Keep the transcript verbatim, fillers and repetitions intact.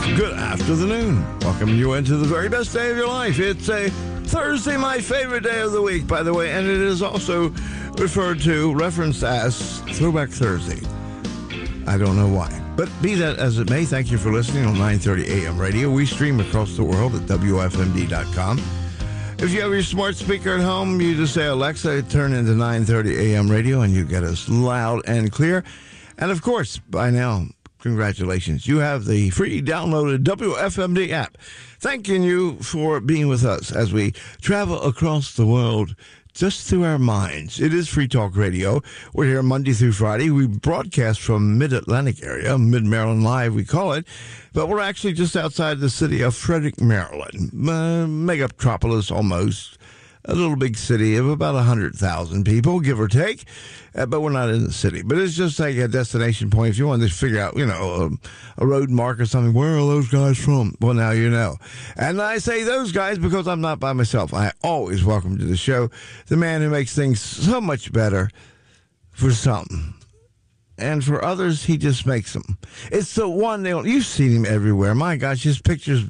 Good afternoon. Welcome you into the very best day of your life. It's a Thursday, my favorite day of the week, by the way, and it is also referred to, referenced as Throwback Thursday. I don't know why. But be that as it may, thank you for listening on nine thirty a.m. radio. We stream across the world at W F M D dot com. If you have your smart speaker at home, you just say, Alexa, turn into nine thirty a.m. radio, and you get us loud and clear. And, of course, by now, congratulations. You have the free downloaded W F M D app. Thanking you for being with us as we travel across the world just through our minds. It is Free Talk Radio. We're here Monday through Friday. We broadcast from Mid-Atlantic area, Mid-Maryland Live, we call it. But we're actually just outside the city of Frederick, Maryland. Uh, megatropolis almost. A little big city of about one hundred thousand people, give or take. Uh, but we're not in the city. But it's just like a destination point. If you want to figure out, you know, a, a road mark or something, where are those guys from? Well, now you know. And I say those guys because I'm not by myself. I always welcome to the show the man who makes things so much better for some. And for others, he just makes them. It's the one, they'll, you've seen him everywhere. My gosh, his pictures